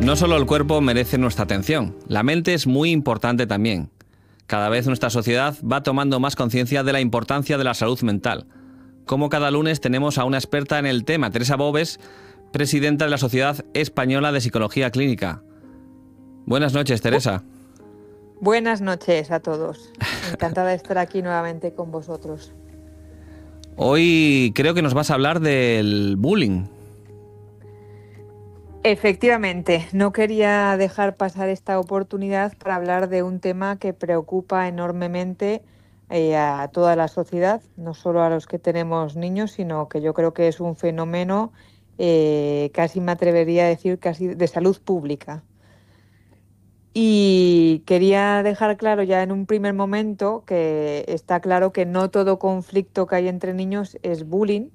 No solo el cuerpo merece nuestra atención, la mente es muy importante también. Cada vez nuestra sociedad va tomando más conciencia de la importancia de la salud mental. Como cada lunes tenemos a una experta en el tema, Teresa Bobes, presidenta de la Sociedad Española de Psicología Clínica. Buenas noches, Teresa. Buenas noches a todos. Encantada de estar aquí nuevamente con vosotros. Hoy creo que nos vas a hablar del bullying. Efectivamente, no quería dejar pasar esta oportunidad para hablar de un tema que preocupa enormemente a toda la sociedad, no solo a los que tenemos niños, sino que yo creo que es un fenómeno, casi me atrevería a decir, casi de salud pública. Y quería dejar claro ya en un primer momento que está claro que no todo conflicto que hay entre niños es bullying,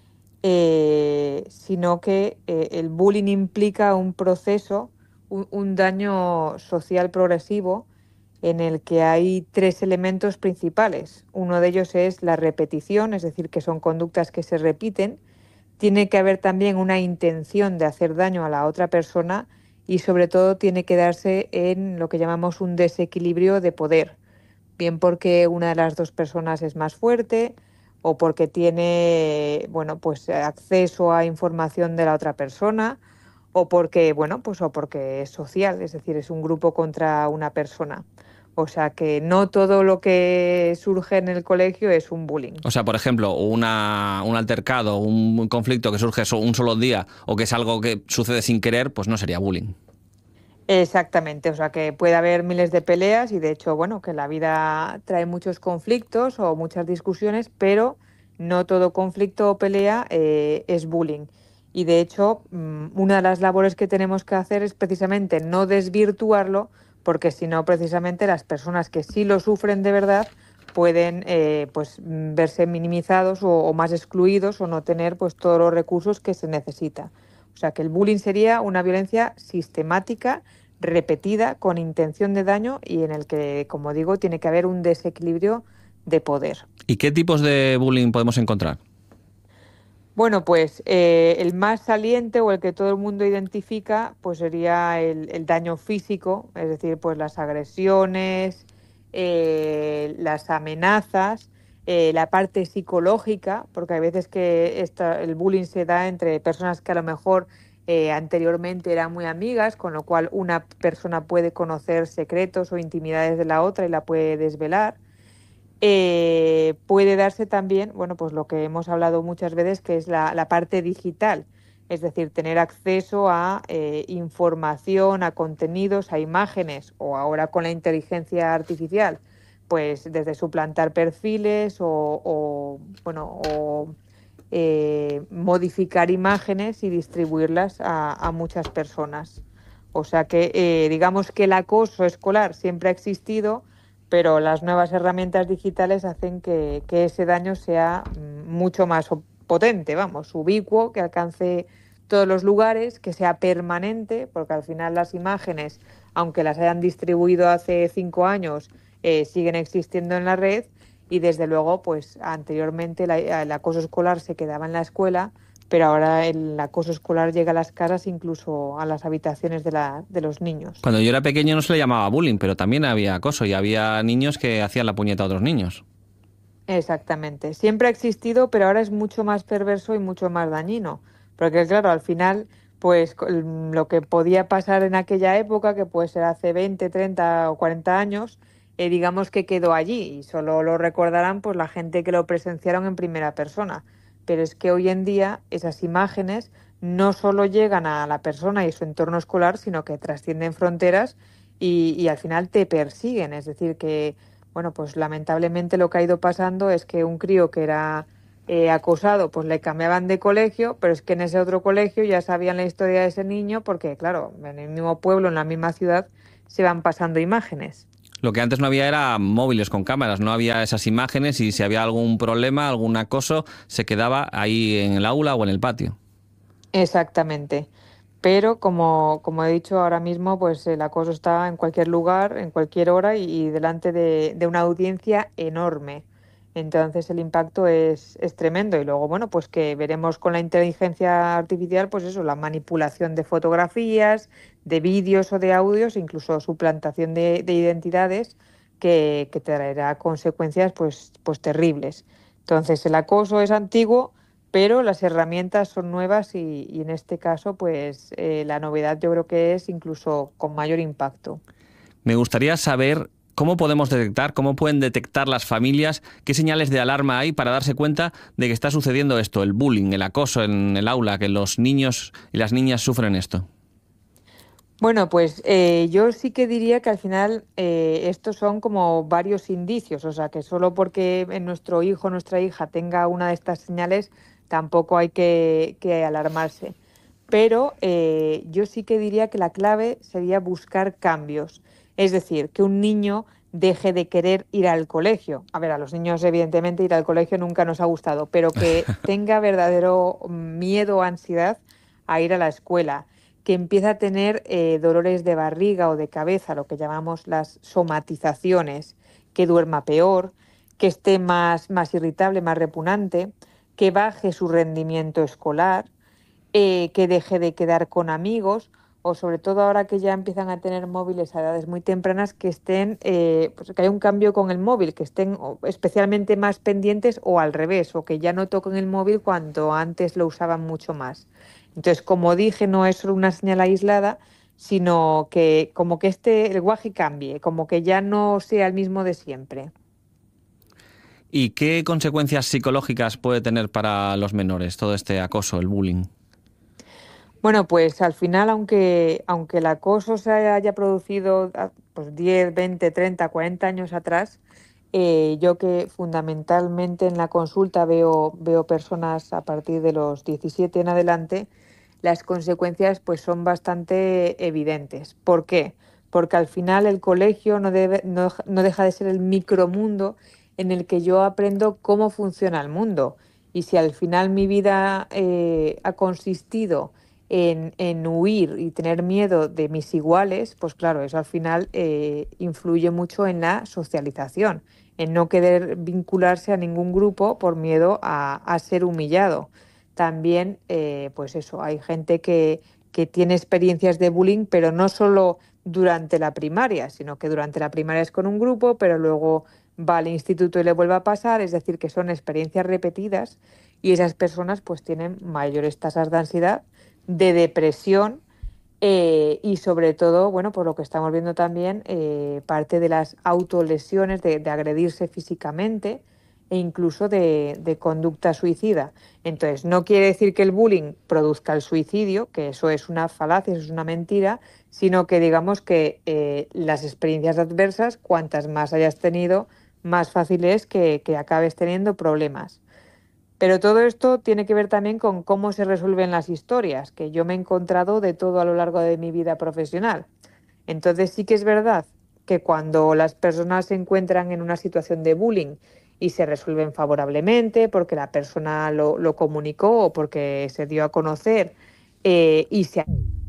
sino que el bullying implica un proceso, un daño social progresivo en el que hay tres elementos principales. Uno de ellos es la repetición, es decir, que son conductas que se repiten. Tiene que haber también una intención de hacer daño a la otra persona y sobre todo tiene que darse en lo que llamamos un desequilibrio de poder, bien porque una de las dos personas es más fuerte o porque tiene, bueno, pues acceso a información de la otra persona o porque, bueno, pues o porque es social, es decir, es un grupo contra una persona. O sea que no todo lo que surge en el colegio es un bullying. O sea, por ejemplo, un altercado, un conflicto que surge un solo día o que es algo que sucede sin querer, pues no sería bullying. Exactamente, o sea que puede haber miles de peleas y de hecho, bueno, que la vida trae muchos conflictos o muchas discusiones, pero no todo conflicto o pelea es bullying. Y de hecho, una de las labores que tenemos que hacer es precisamente no desvirtuarlo, porque si no, precisamente las personas que sí lo sufren de verdad pueden pues verse minimizados o más excluidos o no tener pues todos los recursos que se necesita. O sea que el bullying sería una violencia sistemática, repetida, con intención de daño y en el que, como digo, tiene que haber un desequilibrio de poder. ¿Y qué tipos de bullying podemos encontrar? Bueno, pues el más saliente o el que todo el mundo identifica pues sería el daño físico, es decir, pues las agresiones, las amenazas, la parte psicológica, porque hay veces que el bullying se da entre personas que a lo mejor anteriormente eran muy amigas, con lo cual una persona puede conocer secretos o intimidades de la otra y la puede desvelar. Puede darse también, bueno, pues lo que hemos hablado muchas veces, que es la parte digital, es decir, tener acceso a información, a contenidos, a imágenes, o ahora con la inteligencia artificial, pues desde suplantar perfiles o modificar imágenes y distribuirlas a muchas personas. O sea que digamos que el acoso escolar siempre ha existido, pero las nuevas herramientas digitales hacen que ese daño sea mucho más potente, vamos, ubicuo, que alcance todos los lugares, que sea permanente, porque al final las imágenes, aunque las hayan distribuido hace 5 años, siguen existiendo en la red y desde luego, pues anteriormente el acoso escolar se quedaba en la escuela, pero ahora el acoso escolar llega a las casas, incluso a las habitaciones de los niños. Cuando yo era pequeño no se le llamaba bullying, pero también había acoso y había niños que hacían la puñeta a otros niños. Exactamente. Siempre ha existido, pero ahora es mucho más perverso y mucho más dañino. Porque claro, al final, pues lo que podía pasar en aquella época, que puede ser hace 20, 30 o 40 años, digamos que quedó allí y solo lo recordarán pues la gente que lo presenciaron en primera persona. Pero es que hoy en día esas imágenes no solo llegan a la persona y su entorno escolar, sino que trascienden fronteras y al final te persiguen. Es decir, que, bueno, pues lamentablemente lo que ha ido pasando es que un crío que era acosado, pues le cambiaban de colegio, pero es que en ese otro colegio ya sabían la historia de ese niño porque, claro, en el mismo pueblo, en la misma ciudad, se van pasando imágenes. Lo que antes no había era móviles con cámaras, no había esas imágenes y si había algún problema, algún acoso, se quedaba ahí en el aula o en el patio. Exactamente. Pero como he dicho ahora mismo, pues el acoso está en cualquier lugar, en cualquier hora y delante de una audiencia enorme. Entonces el impacto es tremendo. Y luego, bueno, pues que veremos con la inteligencia artificial, pues eso, la manipulación de fotografías, de vídeos o de audios, incluso suplantación de identidades que traerá consecuencias pues terribles. Entonces el acoso es antiguo, pero las herramientas son nuevas y en este caso, pues la novedad yo creo que es incluso con mayor impacto. Me gustaría saber cómo podemos detectar, cómo pueden detectar las familias, qué señales de alarma hay para darse cuenta de que está sucediendo esto, el bullying, el acoso en el aula, que los niños y las niñas sufren esto. Bueno, pues yo sí que diría que al final estos son como varios indicios, o sea que solo porque en nuestro hijo o nuestra hija tenga una de estas señales, tampoco hay que alarmarse. Pero yo sí que diría que la clave sería buscar cambios, es decir, que un niño deje de querer ir al colegio. A ver, a los niños evidentemente ir al colegio nunca nos ha gustado, pero que tenga verdadero miedo o ansiedad a ir a la escuela, que empieza a tener dolores de barriga o de cabeza, lo que llamamos las somatizaciones, que duerma peor, que esté más irritable, más repugnante, que baje su rendimiento escolar, que deje de quedar con amigos o sobre todo ahora que ya empiezan a tener móviles a edades muy tempranas, que estén, pues que haya un cambio con el móvil, que estén especialmente más pendientes o al revés, o que ya no toquen el móvil cuando antes lo usaban mucho más. Entonces, como dije, no es solo una señal aislada, sino que como que el lenguaje cambie, como que ya no sea el mismo de siempre. ¿Y qué consecuencias psicológicas puede tener para los menores todo este acoso, el bullying? Bueno, pues al final, aunque el acoso se haya producido pues 10, 20, 30, 40 años atrás, yo que fundamentalmente en la consulta veo personas a partir de los 17 en adelante, las consecuencias pues son bastante evidentes. ¿Por qué? Porque al final el colegio no deja de ser el micromundo en el que yo aprendo cómo funciona el mundo. Y si al final mi vida ha consistido en huir y tener miedo de mis iguales, pues claro, eso al final influye mucho en la socialización, en no querer vincularse a ningún grupo por miedo a ser humillado. También, pues eso, hay gente que tiene experiencias de bullying, pero no solo durante la primaria, sino que durante la primaria es con un grupo, pero luego va al instituto y le vuelve a pasar, es decir, que son experiencias repetidas y esas personas pues tienen mayores tasas de ansiedad, de depresión y sobre todo, bueno, por lo que estamos viendo también, parte de las autolesiones, de agredirse físicamente e incluso de conducta suicida. Entonces, no quiere decir que el bullying produzca el suicidio, que eso es una falacia, eso es una mentira, sino que digamos que las experiencias adversas, cuantas más hayas tenido, más fácil es que acabes teniendo problemas. Pero todo esto tiene que ver también con cómo se resuelven las historias, que yo me he encontrado de todo a lo largo de mi vida profesional. Entonces sí que es verdad que cuando las personas se encuentran en una situación de bullying y se resuelven favorablemente porque la persona lo comunicó o porque se dio a conocer y se...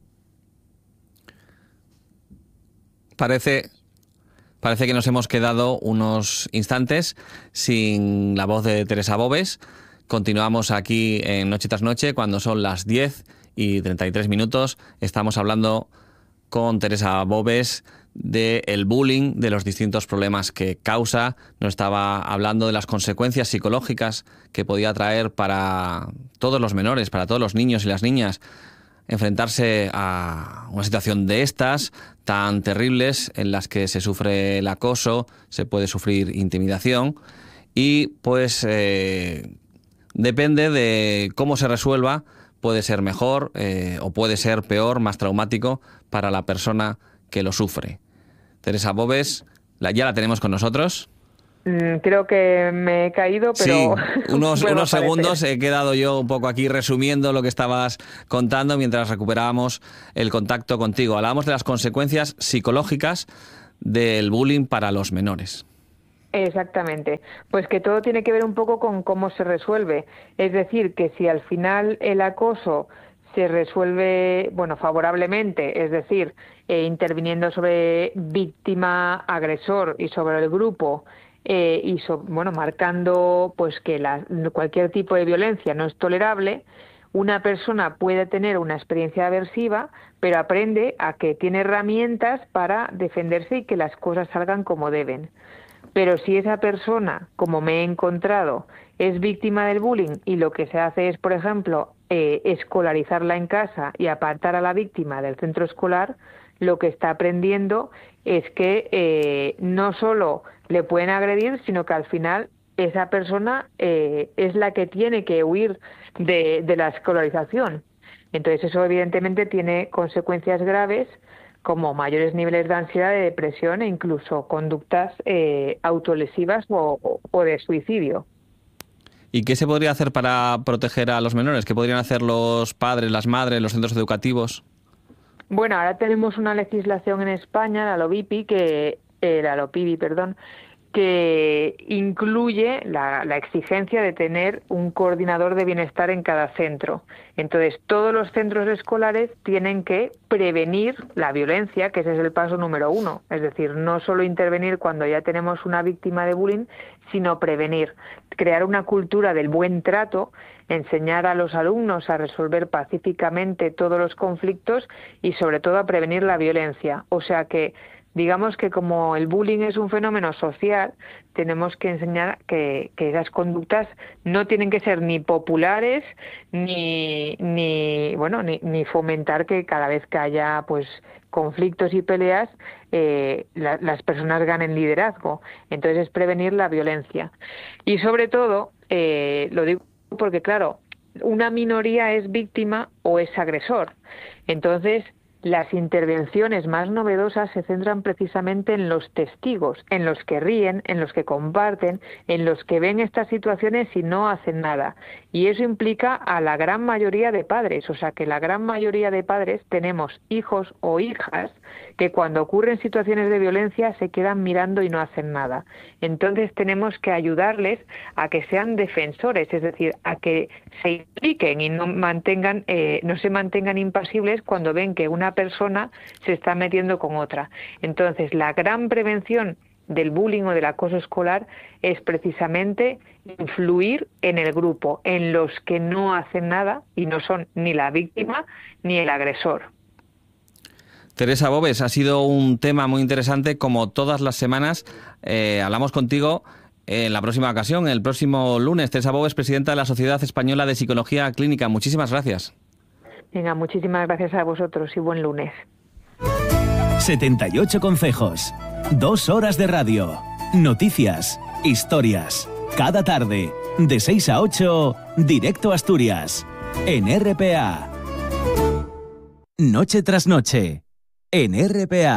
Parece, parece que nos hemos quedado unos instantes sin la voz de Teresa Bobes. Continuamos aquí en Noche tras Noche cuando son las 10:33. Estamos hablando con Teresa Bobes del bullying, de los distintos problemas que causa. Nos estaba hablando de las consecuencias psicológicas que podía traer para todos los menores, para todos los niños y las niñas, enfrentarse a una situación de estas tan terribles en las que se sufre el acoso, se puede sufrir intimidación y pues depende de cómo se resuelva, puede ser mejor o puede ser peor, más traumático para la persona que lo sufre. Teresa Bobes, ya la tenemos con nosotros. Creo que me he caído, pero Sí, vuelvo a unos segundos aparecer. he quedado yo un poco aquí resumiendo lo que estabas contando mientras recuperábamos el contacto contigo. Hablábamos de las consecuencias psicológicas del bullying para los menores. Exactamente. Pues que todo tiene que ver un poco con cómo se resuelve. Es decir, que si al final el acoso se resuelve, bueno, favorablemente, es decir, interviniendo sobre víctima, agresor y sobre el grupo, marcando pues que cualquier tipo de violencia no es tolerable. Una persona puede tener una experiencia aversiva, pero aprende a que tiene herramientas para defenderse y que las cosas salgan como deben. Pero si esa persona, como me he encontrado, es víctima del bullying y lo que se hace es, por ejemplo, escolarizarla en casa y apartar a la víctima del centro escolar, lo que está aprendiendo es que no solo le pueden agredir, sino que al final esa persona es la que tiene que huir de la escolarización. Entonces eso evidentemente tiene consecuencias graves como mayores niveles de ansiedad, de depresión e incluso conductas autolesivas o de suicidio. ¿Y qué se podría hacer para proteger a los menores? ¿Qué podrían hacer los padres, las madres, los centros educativos? Bueno, ahora tenemos una legislación en España, la LOPIPI, que incluye la exigencia de tener un coordinador de bienestar en cada centro. Entonces, todos los centros escolares tienen que prevenir la violencia, que ese es el paso número 1. Es decir, no solo intervenir cuando ya tenemos una víctima de bullying, sino prevenir, crear una cultura del buen trato, enseñar a los alumnos a resolver pacíficamente todos los conflictos y sobre todo a prevenir la violencia. O sea que digamos que como el bullying es un fenómeno social, tenemos que enseñar que esas conductas no tienen que ser ni populares ni fomentar que cada vez que haya pues conflictos y peleas las personas ganen liderazgo. Entonces es prevenir la violencia. Y sobre todo, lo digo porque claro, una minoría es víctima o es agresor. Entonces las intervenciones más novedosas se centran precisamente en los testigos, en los que ríen, en los que comparten, en los que ven estas situaciones y no hacen nada. Y eso implica a la gran mayoría de padres, o sea que la gran mayoría de padres tenemos hijos o hijas que cuando ocurren situaciones de violencia se quedan mirando y no hacen nada. Entonces tenemos que ayudarles a que sean defensores, es decir, a que se impliquen y no se mantengan impasibles cuando ven que una persona se está metiendo con otra. Entonces, la gran prevención del bullying o del acoso escolar es precisamente influir en el grupo, en los que no hacen nada y no son ni la víctima ni el agresor. Teresa Bóves, ha sido un tema muy interesante. Como todas las semanas, hablamos contigo en la próxima ocasión, el próximo lunes. Teresa Bóves, presidenta de la Sociedad Española de Psicología Clínica. Muchísimas gracias. Venga, muchísimas gracias a vosotros y buen lunes. 78 consejos, 2 horas de radio, noticias, historias. Cada tarde, de 6 a 8, Directo Asturias, en RPA. Noche tras noche, en RPA.